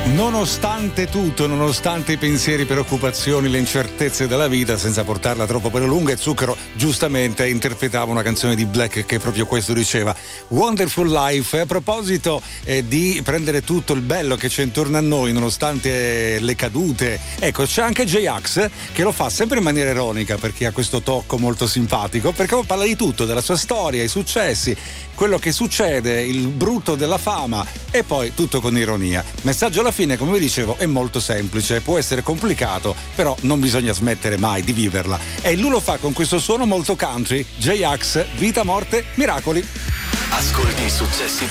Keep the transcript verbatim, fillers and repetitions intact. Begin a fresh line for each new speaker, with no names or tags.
Nonostante tutto, nonostante i pensieri, preoccupazioni, le incertezze della vita, senza portarla troppo per lunga, e Zucchero giustamente interpretava una canzone di Black che proprio questo diceva, Wonderful Life. A proposito eh, di prendere tutto il bello che c'è intorno a noi nonostante le cadute, ecco, c'è anche J-Ax che lo fa sempre in maniera ironica, perché ha questo tocco molto simpatico, perché parla di tutto, della sua storia, i successi, quello che succede, il brutto della fama, e poi tutto con ironia. Messaggio alla fine, come vi dicevo, è molto semplice, può essere complicato, però non bisogna smettere mai di viverla. E lui lo fa con questo suono molto country. J-Ax, Vita, Morte, Miracoli.
Ascolti i successi